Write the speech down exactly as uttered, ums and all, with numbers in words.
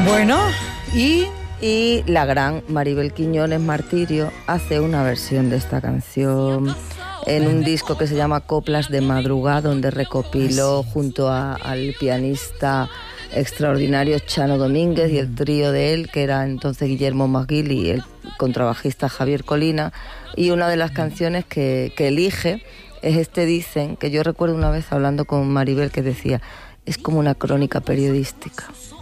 Bueno, y... Y la gran Maribel Quiñones Martirio hace una versión de esta canción en un disco que se llama Coplas de Madrugada, donde recopiló junto a, al pianista extraordinario Chano Domínguez y el trío de él, que era entonces Guillermo Maguil y el contrabajista Javier Colina. Y una de las canciones que, que elige es este Dicen, que yo recuerdo una vez hablando con Maribel que decía, es como una crónica periodística.